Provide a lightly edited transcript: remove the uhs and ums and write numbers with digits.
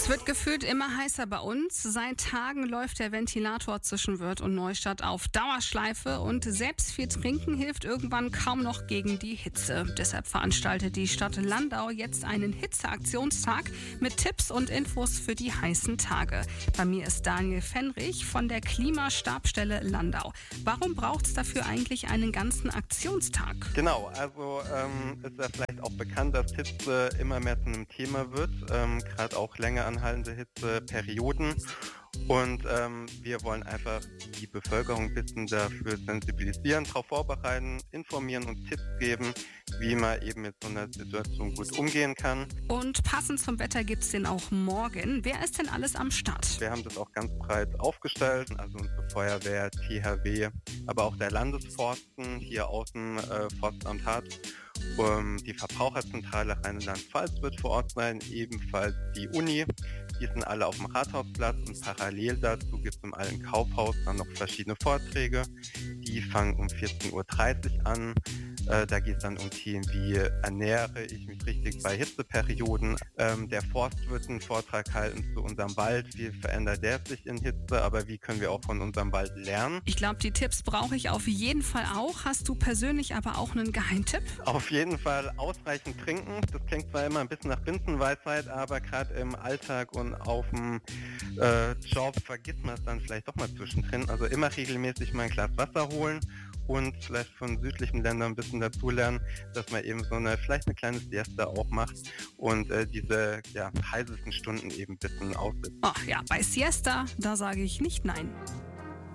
Es wird gefühlt immer heißer bei uns. Seit Tagen läuft der Ventilator zwischen Wörth und Neustadt auf Dauerschleife und selbst viel Trinken hilft irgendwann kaum noch gegen die Hitze. Deshalb veranstaltet die Stadt Landau jetzt einen Hitzeaktionstag mit Tipps und Infos für die heißen Tage. Bei mir ist Daniel Fenrich von der Klimastabstelle Landau. Warum braucht es dafür eigentlich einen ganzen Aktionstag? Genau, also ist ja vielleicht auch bekannt, dass Hitze immer mehr zu einem Thema wird, gerade auch länger anhaltende Hitzeperioden. Und wir wollen einfach die Bevölkerung ein bisschen dafür sensibilisieren, darauf vorbereiten, informieren und Tipps geben, wie man eben mit so einer Situation gut umgehen kann. Und passend zum Wetter gibt es den auch morgen. Wer ist denn alles am Start? Wir haben das auch ganz breit aufgestellt, also unsere Feuerwehr, THW, aber auch der Landesforsten hier außen Forstamt hat. Die Verbraucherzentrale Rheinland-Pfalz wird vor Ort sein, ebenfalls die Uni. Die sind alle auf dem Rathausplatz und parallel dazu gibt es im Alten Kaufhaus dann noch verschiedene Vorträge. Die fangen um 14.30 Uhr an. Da geht es dann um Themen wie ernähre ich mich richtig bei Hitzeperioden. Der Forst wird einen Vortrag halten zu unserem Wald. Wie verändert der sich in Hitze, aber wie können wir auch von unserem Wald lernen? Ich glaube, die Tipps brauche ich auf jeden Fall auch. Hast du persönlich aber auch einen Geheimtipp? Auf jeden Fall ausreichend trinken. Das klingt zwar immer ein bisschen nach Binsenweisheit, aber gerade im Alltag und auf dem Job vergisst man es dann vielleicht doch mal zwischendrin. Also immer regelmäßig mal ein Glas Wasser holen und vielleicht von südlichen Ländern ein bisschen dazulernen, dass man eben vielleicht eine kleine Siesta auch macht und diese heißesten Stunden eben ein bisschen aussitzt. Ach ja, bei Siesta, da sage ich nicht nein.